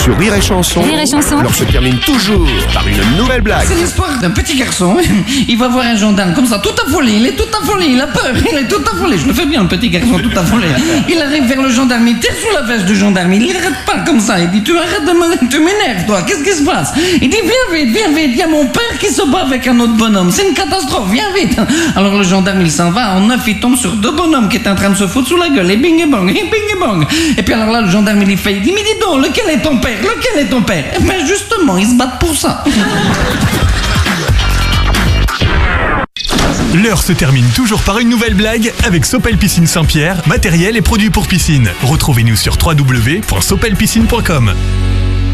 Sur Rire et Chanson, Rire et Chanson. l'heure se termine toujours par une nouvelle blague. C'est l'histoire d'un petit garçon. Il va voir un gendarme comme ça, tout affolé. Il est tout affolé, il a peur, il est tout affolé. Je le fais bien, le petit garçon tout affolé. Il arrive vers le gendarme, il tire sous la veste du gendarme. Il n'arrête pas comme ça. Il dit, tu arrêtes de tu m'énerves, toi. Qu'est-ce qui se passe? Il dit, viens vite. Il y a mon père qui se bat avec un autre bonhomme. C'est une catastrophe, viens vite. Alors le gendarme, il s'en va. En neuf, il tombe sur deux bonhommes qui étaient en train de se foutre sous la gueule. Et bing et bang, et bing et bang. Et puis alors là, le gendarme, il fait, il dit, mais dis donc, lequel est ton père? Lequel est ton père? Mais justement, ils se battent pour ça. L'heure se termine toujours par une nouvelle blague avec Sopel Piscine Saint-Pierre, matériel et produits pour piscine. Retrouvez-nous sur www.sopelpiscine.com.